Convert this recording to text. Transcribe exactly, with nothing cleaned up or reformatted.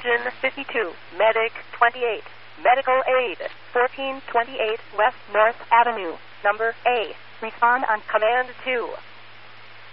Engine fifty-two, Medic twenty-eight, Medical Aid, fourteen twenty-eight West North Avenue, number A. Respond on Command two.